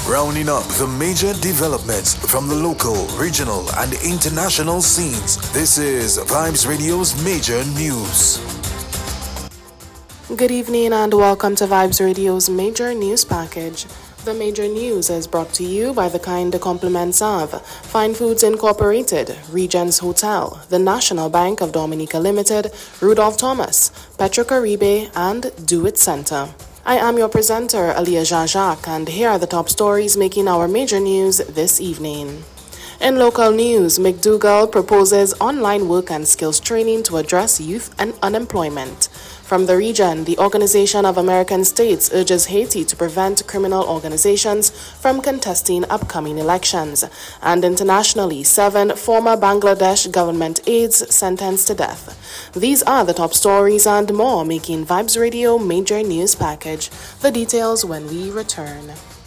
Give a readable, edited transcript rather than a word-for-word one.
Rounding up the major developments from the local, regional, and international scenes. This is Vibes Radio's Major News. Good evening and welcome to Vibes Radio's Major News Package. The major news is brought to you by the kind compliments of Fine Foods Incorporated, Regents Hotel, the National Bank of Dominica Limited, Rudolph Thomas, Petrocaribe, and Do It Center. I am your presenter, Aliyah Jean-Jacques, and here are the top stories making our major news this evening. In local news, McDougall proposes online work and skills training to address youth and unemployment. From the region, the Organization of American States urges Haiti to prevent criminal organizations from contesting upcoming elections. And internationally, 7 former Bangladesh government aides sentenced to death. These are the top stories and more making Vibes Radio Major News Package. The details when we return.